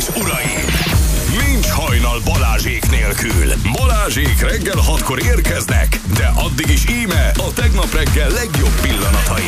és uraim! Nincs hajnal Balázsék nélkül. Balázsék reggel 6-kor érkeznek, de addig is íme a tegnap reggel legjobb pillanatai.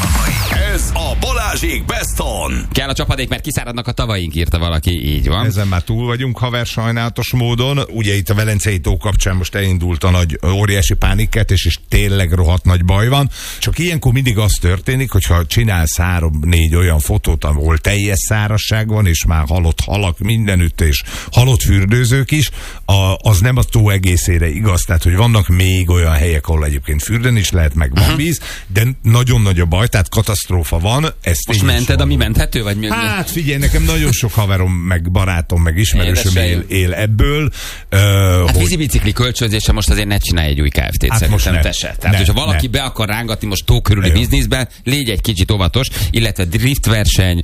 Ez a Balázsék Best On. Kell a csapadék, mert kiszáradnak a tavaink, írta valaki, így van. Ezen már túl vagyunk, haver, sajnálatos módon. Ugye itt a Velencei tó kapcsán most elindult a nagy óriási pánikkeltés, és tényleg rohadt nagy baj van. Csak ilyenkor mindig az történik, hogyha csinálsz 3-4 olyan fotót, ahol teljes szárazság van, és már halott halak mindenütt, és halott fürdőzők is, az nem a tó egészére igaz. Tehát, hogy vannak még olyan helyek, ahol egyébként fürdeni is lehet, meg van víz, de nagyon nagy a baj, tehát katasztrófa van. Most mented, ami menthető? Vagy mi? Hát figyelj, nekem nagyon sok haverom, meg barátom, meg ismerősöm él ebből. Hát vízibicikli kölcsönzése most azért ne csinálj egy új Kft-t, hát szerintem te se. Tehát, hogyha valaki be akar rángatni most tó körüli bizniszbe, légy egy kicsit óvatos, illetve driftverseny.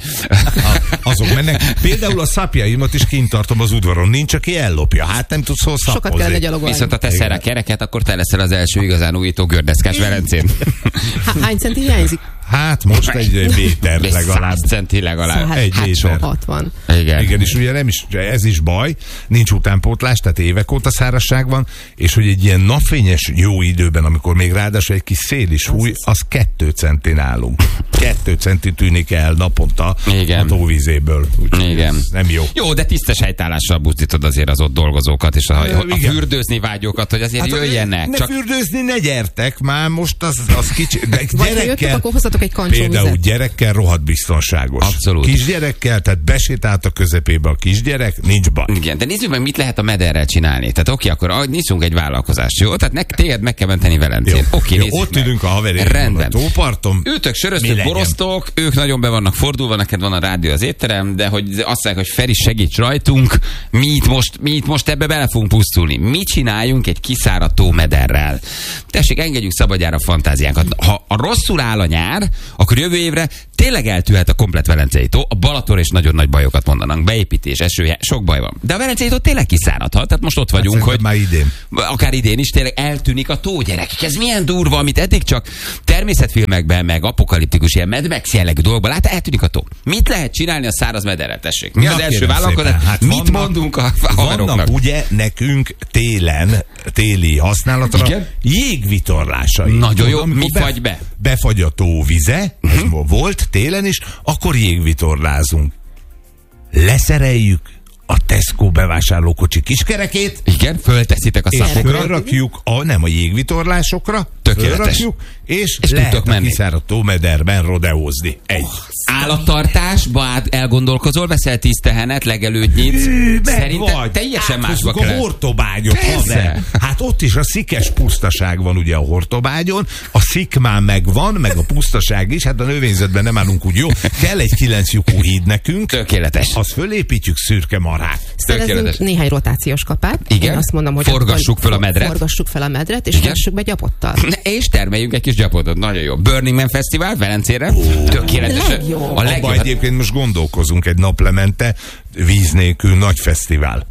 Azok mennek. Például a szapjaimat is kint tartom az udvaron. Nincs, aki ellopja. Hát nem tudsz hol szappozni. Sokat kellene gyalogolni. Viszont ha teszel rá kereket, akkor te leszel az első igazán újító gördeszkás Velencén. Hány centi hiányzik? Hát most egy méter legalább. 100 centi legalább. Szóval egy méter. 60. Igen, és ugye nem is, ez is baj, nincs utánpótlás, tehát évek óta szárazság van, és hogy egy ilyen napfényes jó időben, amikor még ráadásul egy kis szél is fúj, az 2 centin állunk. 2 centi tűnik el naponta a tóvízéből. Igen. Nem jó. Jó, de tisztes helytállással buzdítod azért az ott dolgozókat, és a fürdőzni vágyókat, hogy azért jöjjenek. Ne fürdőzni, ne gyertek már, most az kicsi. De gyerekkel, akkor hozzatok egy például gyerekkel rohadt biztonságos. Abszolút. Kisgyerekkel, tehát besétált a közepébe a kisgyerek, nincs baj. Igen, de nézzük meg, mit lehet a mederrel csinálni. Tehát oké, akkor nézzünk egy vállalkozást, jó? Tehát téged meg kell menteni Velencén. Oké, nézzük ott ülünk a haverjaim a tóparton. Ültök, söröztök, borosztok, ők nagyon be vannak fordulva, neked van a rádió az étterem, de hogy azt mondják, hogy Feri, segíts rajtunk, mi itt most ebbe bele fogunk pusztulni. Mi csináljunk egy kiszáradt tómederrel? Tessék, engedjük szabadjára a fantáziánkat. Ha a rosszul áll a nyár, akkor jövő évre tényleg eltűnhet a komplet Velencei tó. A Balaton és nagyon nagy bajokat mondanak. Beépítés, eső, sok baj van. De a Velencei tó tényleg kiszáradhat. Tehát most ott vagyunk, hát hogy már idén. Akár idén is tényleg eltűnik a tó, gyerekek. Ez milyen durva, amit eddig csak természetfilmekben, meg apokaliptikus ilyen Mad Max jellegű dolgokban lát, eltűnik a tó. Mit lehet csinálni a száraz mederrel, tessék? Mi az első vállalkozás? Hát mit mondunk a haveroknak? Vannak ugye nekünk téli használatra jégvitorlásai. Nagyon jó, mi fagy be? Befagy a tó vize, ez volt télen is, akkor jégvitorlázunk. Leszereljük a Tesco bevásárlókocsi kiskerekét. Igen, fölteszitek a szakokra. Fölrakjuk nem a jégvitorlásokra. Tökéletes. És lehet a kiszáradt tómederben rodeózni. Állattartásba elgondolkozol, veszel 10 tehenet, legelőtt nyitsz. Szerintem teljesen másba kell. A Hortobágyot, haver. Hát ott is a szikes pusztaság van ugye a Hortobágyon, a szikmán megvan, meg a pusztaság is, hát a növényzetben nem állunk úgy jó. Kell egy 9 lyukú híd nekünk. Tökéletes. Azt fölépítjük szürke marhát. Szerezünk néhány rotációs kapát. Igen. Én azt mondom, hogy forgassuk fel a medret. Forgassuk fel a medret, és fessük be gyapottal. És termeljünk egy kis gyapotot. Nagyon jó. Burning Man Fesztivál Velencére. Tökéletes. Legjobb. A legjobb. Egyébként most gondolkozunk egy naplemente víz nélkül nagy fesztivál.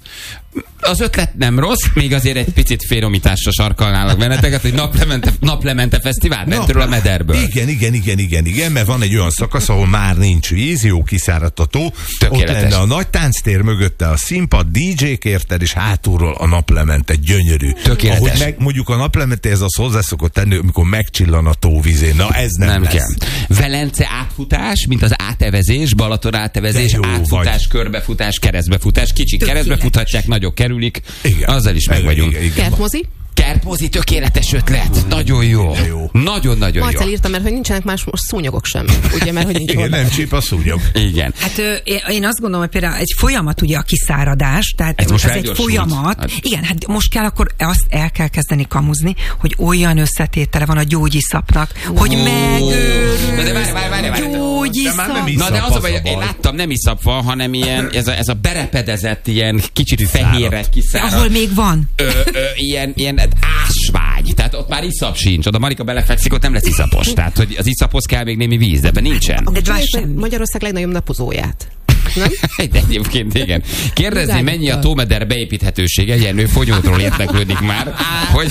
Az ötlet nem rossz, még azért egy picit félomításra sarkalnálak benneteket, hogy naplemente fesztivál mentről a mederből. Igen, mert van egy olyan szakasz, ahol már nincs víz, jó kiszáradt a tó. Tökéletes. Ott lenne a nagy tánctér, mögötte a színpad, DJ-k érted, és hátulról a naplemente, gyönyörű. Tökéletes. Ahogy mondjuk a naplemente, ez az hozzászokott tenni, amikor megcsillan a tóvízén. Na ez nem lesz. Kell. Velence átfutás, mint az átevezés, Balaton átevezés, átfutás, körbefutás, keresztbefutás. Kicsik keresztbe futhatják, nagyok kerülik. Igen. Azzal is meg vagyunk. Kertmozi? Kertmozi, tökéletes ötlet. Nagyon jó. Nagyon-nagyon jó. Marcel írta, mert hogy nincsenek más most szúnyogok sem. Ugye, mert hogy nincs igen, nem csíp a szúnyog. Igen. Hát én azt gondolom, hogy például egy folyamat ugye a kiszáradás, tehát ez egy folyamat. Hát. Igen, hát most kell akkor azt el kell kezdeni kamuzni, hogy olyan összetétele van a gyógyiszapnak, hogy megőrül. De várj. Gyógyiszap. Na de az a baj, én láttam, nem iszap van, hanem ilyen, ez a berepedezett, ilyen kicsit fehérre kiszárad. Ahol még van. Ilyen ásvány. Tehát ott már iszap sincs. Oda Marika belefekszik, ott nem lesz iszapos. Tehát, hogy az iszaphoz kell még némi víz, de ebben nincsen. Magyarország legnagyobb napozóját. nem? De egyébként igen. Kérdezni, mennyi a tómeder beépíthetősége, Jenő Fonyódról érdeklődik már, hogy...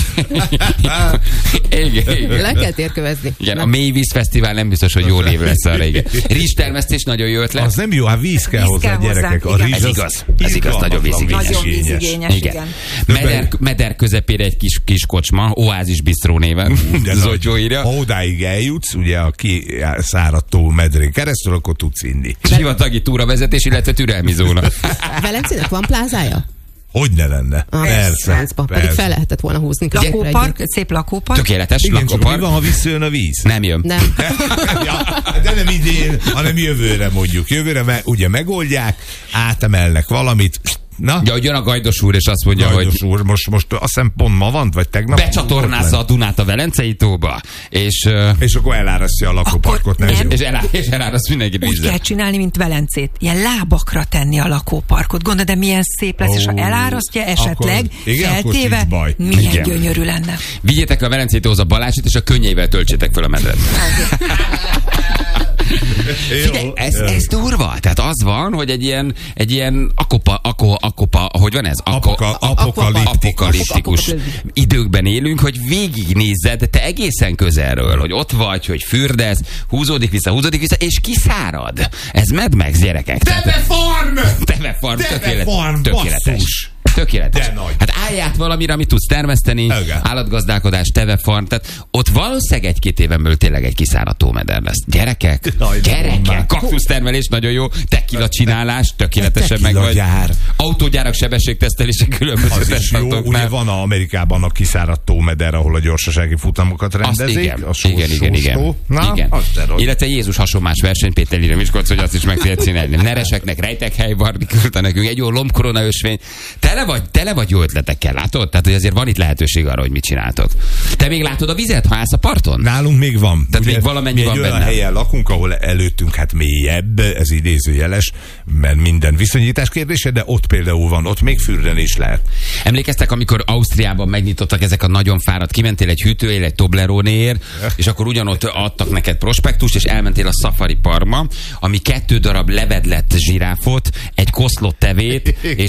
igen. Le kell térkövezni. Igen, a Mélyvíz Fesztivál nem biztos, hogy jó név lesz arra, igen. Rizstermesztés nagyon jó ötlet. Az nem jó, hát víz kell hozzá, gyerekek. A rizs ez igaz, nagyon vízigényes. Nagyon vízigényes, igen. Meder közepére egy kis kocsma, Oázis Bistró néven. Zotyó írja. Ha odáig eljutsz, ugye a kiszáradt tó medrén keresztül, akkor tudsz inni. Sivatagi túravezetés, illetve türelmi zóna. Velencének van plázája? Hogy ne lenne? Persze. Pedig fel lehetett volna húzni. Lakópark, szép lakópark. Tökéletes lakópark. lakópark. Mi van, ha visszajön a víz? Nem jön. Nem. Ja, de nem idén, hanem jövőre mondjuk. Jövőre ugye megoldják, átemelnek valamit. Na? Ja, hogy jön a Gajdos úr, és azt mondja, Gajdos úr, most azt hiszem pont ma van, vagy tegnap? Becsatornázza a Dunát a Velencei tóba, és akkor elárasztja a lakóparkot. És eláraszt mindenkit vízzel. Úgy kell csinálni, mint Velencét. Ilyen lábakra tenni a lakóparkot. Gondolod, de milyen szép lesz, és ha elárasztja esetleg, feltéve, milyen gyönyörű lenne. Vigyétek a Velencei tóhoz a Balázsit, és a könnyeivel töltsétek fel a medret. Figyelj, ez durva. Tehát az van, hogy egy ilyen akopa, hogy van ez? Apokaliptikus időkben élünk, hogy végignézzed te egészen közelről, hogy ott vagy, hogy fürdesz, húzódik vissza, és kiszárad. Ez Mad Max, gyerekek. Tevefarm, tökéletes. Tökéletes. Hát állját valamire, amit tudsz termeszteni, állatgazdálkodás, tevefarm, tehát ott valószínűleg 1-2 éven belül tényleg egy kiszáradt tómeder lesz. Gyerekek, kaktusztermelés nagyon jó, tequila csinálás, tökéletesen meg vagy. Autógyárak sebességtesztelése különböző tesztautóknál. Ugye van Amerikában a kiszáradt tómeder, ahol a gyorsasági futamokat rendezik. Igen. Illetve Jézus hasonlás verseny, Péter írja Miskolc, hogy azt is meg tudja csinálni. Nereseknek rejtekhely, Barni küldte nekünk egy jó lombkorona ösvény. Tele vagy jó ötletekkel, látod? Tehát, hogy azért van itt lehetőség arra, hogy mit csináltok. Te még látod a vizet, ha állsz a parton? Nálunk még van. Tehát még valamennyi van benne. Olyan helyen lakunk, ahol előttünk hát mélyebb, ez idézőjeles, mert minden viszonyítás kérdése, de ott például van, ott még fürdeni is lehet. Emlékeztek, amikor Ausztriában megnyitottak ezek a nagyon fáradt, kimentél egy hűtőél, egy Tobleronéért, és akkor ugyanott adtak neked prospektust, és elmentél a Safari Parkba, ami 2 darab levedlett zsiráfot, egy koszlott tevét, és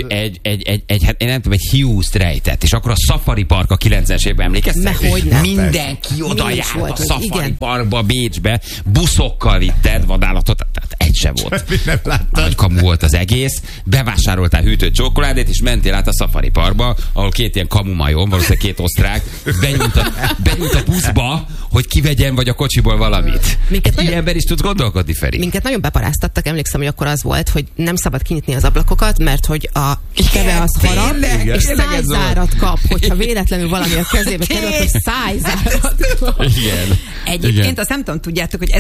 hát én nem tudom, egy hiúzt rejtett, és akkor a Safari Park a 90-es évben emlékeztek? Mindenki oda járt a Safari Parkba, Bécsbe, buszokkal vitted vadállatot, tehát egy se volt. Nagy kamu volt az egész, bevásároltál hűtött csokoládét, és mentél át a Safari Parkba, ahol 2 ilyen kamumajom, valószínűleg 2 osztrák, benyújt a buszba, hogy kivegyen vagy a kocsiból valamit. Ilyen ember is tudsz gondolkodni, Feri. Minket nagyon beparáztattak, emlékszem, hogy akkor az volt, hogy nem szabad kinyitni az ablakokat, mert hogy a teve az harap, és szájzárat kap, hogyha véletlenül valami a kezébe került, hogy szájzárat kap. Igen. Egyébként azt nem tudom, tudjátok, hogy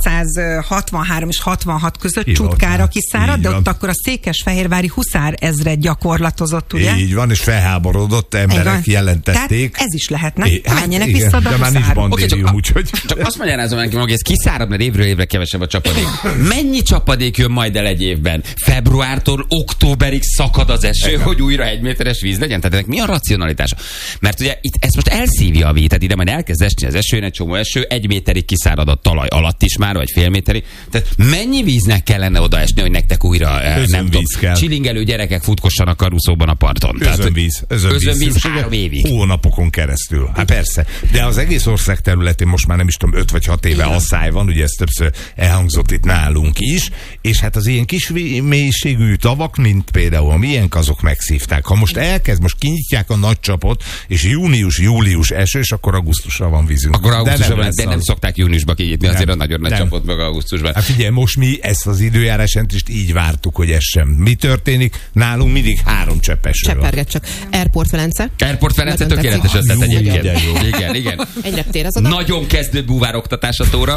1863 és 66 között Csutkára kiszáradt, de ott akkor a székesfehérvári huszár ezred gyakorlatozott, ugye? Így van, és felháborodott emberek jelentették. Tehát ez is lehetne. Menjenek vissza a de már nincs bandérium, úgyhogy... Csak azt magyarázom neki, hogy ez kiszárad, mert évről évre kevesebb a csapadék. Mennyi csapadék jön majd el egy évben? Februártól októberig szakad az eső, hogy újra 1 méteres víz legyen? Tehát ennek mi a racionalitása? Mert ugye itt ezt most elszívja a víz, tehát ide majd elkezd esni az eső, egy csomó eső, 1 méterig kiszárad a talaj alatt is már, vagy fél méterig. Tehát mennyi víznek kellene odaesni, hogy nektek újra nem tudom, csilingelő gyerekek futkossanak karuszóban a parton? Özönvíz 3 évig. Hónapokon keresztül. Hát persze. De az egész ország területén most már nem is tudom, 5 vagy 6 éve asszály van, ugye ez többször elhangzott itt nálunk is, és hát az ilyen kis mélységű tavak, mint például a miénk, azok megszívták. Ha most most kinyitják a nagy csapot, és június-július esős, akkor augusztusra van vízünk. Akkor augusztusra van, de nem szokták júniusba kinyitni azért a nagyon nagy csapot meg augusztusban. Hát figyelj, most mi ezt az időjárásentést így vártuk, hogy ez sem. Mi történik? Nálunk mindig 3 csepp eső van. Cseperget csak. Airport Velence. Airport Velence tökéletes ötlet egyébként. Igen. Egy reptér az oda. Nagyon kezdő búvároktatás a tóra.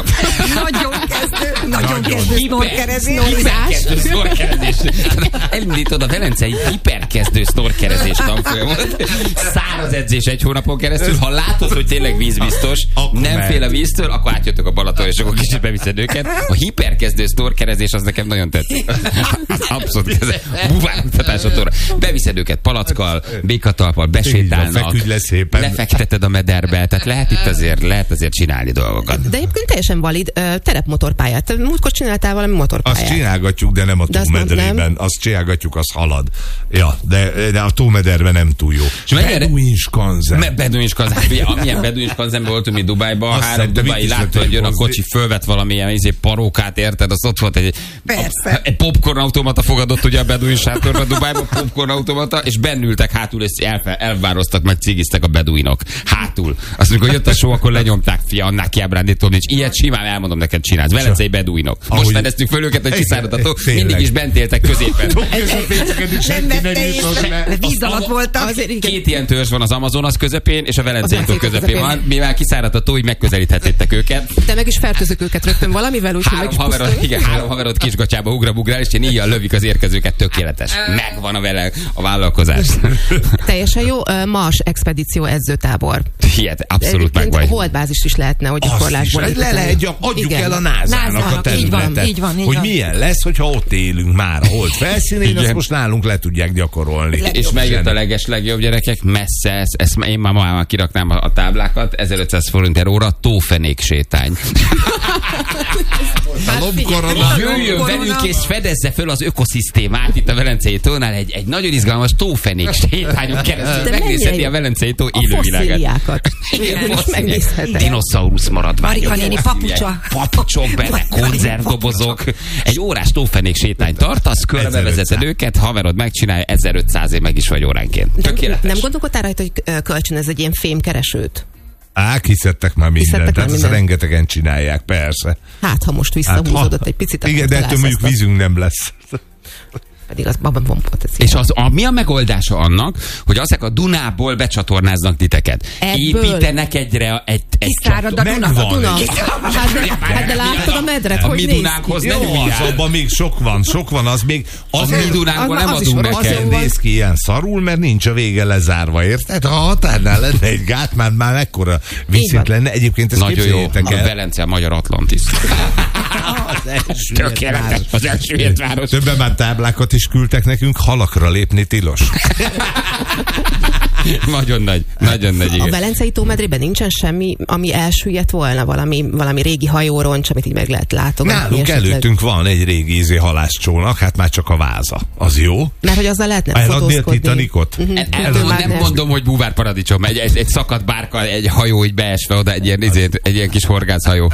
Nagyon kezdő snorkerezés. Hiperkezdő snorkerezés. Elindítod a velencei hiperkezdő snorkerezés tanfolyamot. Száraz edzés 1 hónapon keresztül. Ha látod, hogy tényleg vízbiztos, nem fél a víztől, akkor átjöttök a Balaton, és akkor kicsit beviszed őket. A hiperkezdő snorkerezés az nekem nagyon tetszik. buvároktatásodra. Beviszed őket palackkal, békatalppal, besétálnak, lefekteted a mederbe, tehát lehet azért csinálni dolgokat. De egyébként teljesen valid terepmotorpályát. Múltkor csináltál valami motorpályát. Azt csinálgatjuk, de nem a tómederében. Azt csinálgatjuk, az halad. Ja, de a tómederben nem túl jó. Beduinskanzen. Amilyen beduinskanzenben voltunk mi Dubájban, 3 dubai látva, hogy jön a kocsi, fölvett valamilyen parókát, érted? Az ott volt egy popcornautomata fogadott ugye a beduin sátorban Dubájban, popcornautomata, és bennültek hátul, és elvároztak, meg cigiztek a beduinok. Hátul. Azt mondjuk, hogy jött a show, akkor lenyomták, fia, annál kiábrándító nincs. Ilyet simán elmondom neked csinálsz. Velencei beduinok. Most fedeztük föl őket, hogy kiszáradható, mindig is bent éltek középen. Víz alatt voltak. 2 ilyen törzs van az Amazonas közepén, és a Velencei tó közepén van. Mivel kiszáradható, így megközelíthettétek őket. De meg is fertőzök őket rögtön valamivel, úgyhogy meg is pusztulok. 3 haverod kisgatyába ugrál, és én így lövik az érkezőket, tökéletes. Megvan a vállalkozás. Teljesen jó. Mars expedíció edzőtábor. Abszolút megvan. Holdbázis is lehetne, hogy gyakorlásból. Adjuk el a NASA-nak a területet. Így van. Hogy milyen lesz, hogyha ott élünk már a hold felszínén, azt most nálunk le tudják gyakorolni. És megjött a legjobb gyerekek, messze, ezt én már kiraknám a táblákat, 1500 forint per óra, tófenék sétány. Jöjjön velünk és fedezze föl az ökoszisztémát itt a Velencei tónál egy nagyon izgalmas tófenék sétányon keresztül. Megnézheti a Velencei tó élővilágát. Dinoszaurusz maradványok. Marika néni papucsok benne, konzervdobozok. Egy órás tófenék sétány tartasz, körbevezeted őket, haverod megcsinálja, 1500 év meg is vagy óránként. Tökéletes. Nem gondolkodtál rajta, hogy kölcsönöz egy ilyen fémkeresőt? Kiszedtek már mindent, tehát ezt rengetegen csinálják, persze. Hát, ha most visszahúzódott egy picit, igen, de ettől mondjuk vízünk nem lesz. Pedig az babban van potenciál. És mi a megoldása annak, hogy azek a Dunából becsatornáznak titeket? Építenek egy kiszárad a Duna. Hát de láttad a medret, hogy néz ki? A mi Dunánkhoz ne nyúljál. Abban még sok van, az még... A mi Dunánkból nem adunk neked. Azért néz ki ilyen szarul, mert nincs a vége lezárva, érted? Ha a határnál lenne egy gát, már mekkora viszont lenne. Egyébként ezt képzeljétek el. A Velence a magyar Atlantis. Tökéletes. Az elsüllyedt város. Többen már táblákat is küldtek nekünk, halakra lépni tilos. Nagyon nagy, igen. A Velencei tómedrében nincsen semmi, ami elsüllyedt volna, valami régi hajóroncs, amit így meg lehet látogatni. Nálunk előttünk van egy régi halászcsónak, hát már csak a váza. Az jó? Mert hogy azzal lehetne fotózkodni. Eladni a Titanicot? Nem mondom, hogy búvárparadicsom, egy szakadt bárka, egy hajó így beesve oda, egy ilyen kis horgászhajó.